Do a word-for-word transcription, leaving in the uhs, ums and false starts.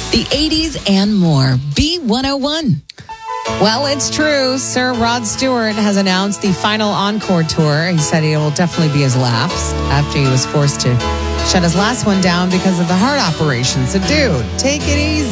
the eighties, and more. B one oh one. Well, it's true. Sir Rod Stewart has announced the final encore tour. He said it will definitely be his last after he was forced to shut his last one down because of the heart operation. So, dude, take it easy.